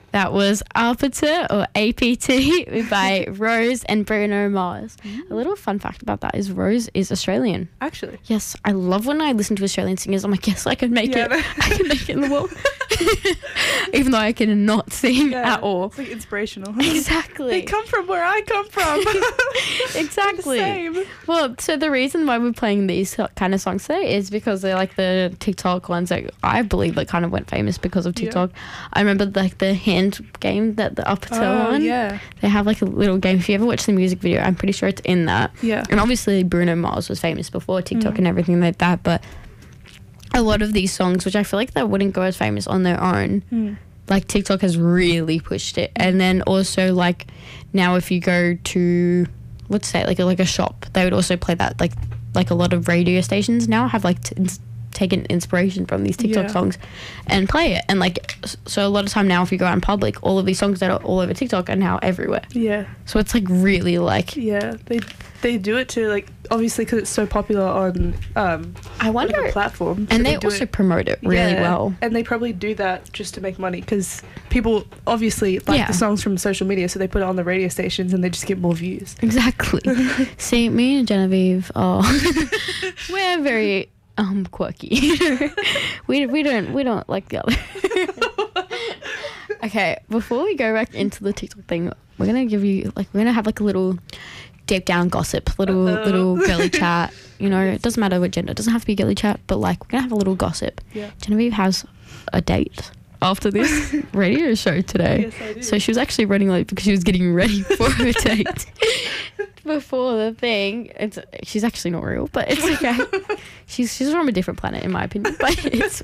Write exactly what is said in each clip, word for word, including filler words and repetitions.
That was Apata or A P T by Rose and Bruno Mars. Mm. A little fun fact about that is Rose is Australian. Actually. Yes, I love when I listen to Australian singers. I'm like, yes, I can make yeah, it. no. I can make it in the world. Even though I can not sing yeah, at all. It's like inspirational. Exactly. They come from where I come from. Exactly. The same. Well, so the reason why we're playing these kind of songs today is because they're like the TikTok ones that I believe that kind of went famous because of TikTok. Yeah. I remember like the hand game that the Up Till oh, one. Yeah. They have like a little game. If you ever watch the music video, I'm pretty sure it's in that. Yeah. And obviously Bruno Mars was famous before TikTok mm. and everything like that, but a lot of these songs, which I feel like they wouldn't go as famous on their own, mm. like TikTok has really pushed it. And then also like now if you go to, let's say like a, like a shop, they would also play that. Like like a lot of radio stations now have like t- taken inspiration from these TikTok yeah. songs and play it. And like so a lot of time now if you go out in public, all of these songs that are all over TikTok are now everywhere. Yeah. So it's like really like yeah they they do it to like obviously because it's so popular on um I wonder like a platform, and so they, they also it, promote it really yeah, well, and they probably do that just to make money because people obviously like yeah. the songs from social media, so they put it on the radio stations and they just get more views. Exactly. See, me and Genevieve are we're very um quirky. we we don't we don't like the other. Okay, before we go back into the TikTok thing, we're gonna give you like we're gonna have like a little deep down gossip, little Uh-oh. little girly chat. You know, it doesn't matter what gender. It doesn't have to be girly chat, but like we're gonna have a little gossip. Yeah. Genevieve has a date after this radio show today. Yes, I do. So she was actually running late because she was getting ready for her date before the thing. It's she's actually not real, but it's okay. she's she's from a different planet in my opinion, but it's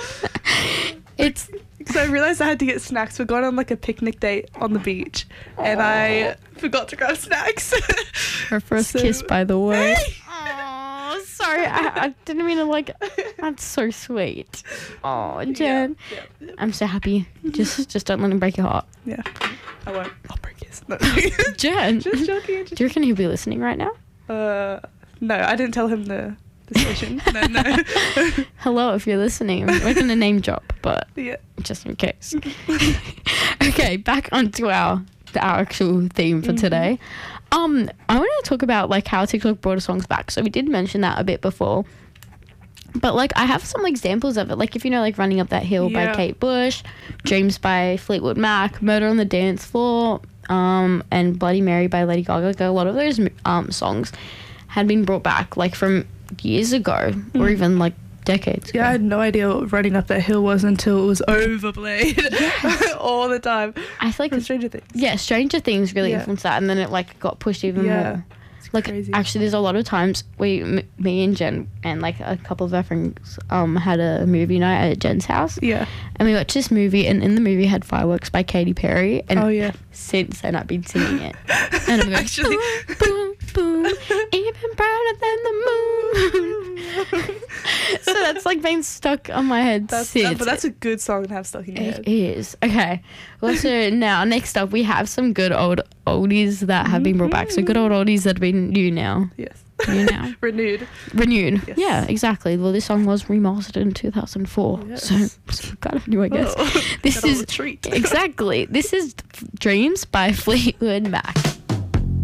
it's So I realised I had to get snacks. We're going on like a picnic date on the beach, and I forgot to grab snacks. her first So- kiss, by the way. Oh, sorry, I, I didn't mean to like. That's so sweet. Oh, Jen, Yeah, yeah, I'm so happy. Just just don't let him break your heart, yeah. I won't. I'll break his. No. Jen. Just joking. Just Do you reckon he'll be listening right now? Uh, no, I didn't tell him the, the station. No, no. Hello, if you're listening, we're gonna name drop, but Yeah. just in case. Okay, back onto our our actual theme for Mhm. today. Um, I want to talk about like how TikTok brought songs back. So we did mention that a bit before, but like I have some examples of it. Like if you know, like Running Up That Hill by Yeah. Kate Bush, Dreams by Fleetwood Mac, Murder on the Dance Floor, um, and Bloody Mary by Lady Gaga. Like a lot of those um songs had been brought back like from years ago or Mm. even like decades ago. Yeah, I had no idea what Running Up That Hill was until it was overplayed all the time. I feel like From Stranger Things. yeah, Stranger Things really Yeah. influenced that, and then it like got pushed even Yeah. more. It's Like crazy. actually, there's a lot of times we, m- me and Jen and like a couple of our friends, um, had a movie night at Jen's house, Yeah. and we watched this movie, and in the movie had Fireworks by Katy Perry, and Oh, yeah. since then I've been singing it, and I'm going Actually. boom, boom, boom, even brighter than the moon. So that's like been stuck on my head That's, since. that, but that's a good song to have stuck in your It head. is. Okay. Well, so now, next up, we have some good old oldies that have been brought back. So good old oldies that have been new now. Yes. New now. Renewed. Renewed. Yes. Yeah, exactly. Well, this song was remastered in two thousand four. Yes. So, so kind of new, I guess. Oh, This got a is... little treat. Exactly. This is Dreams by Fleetwood Mac.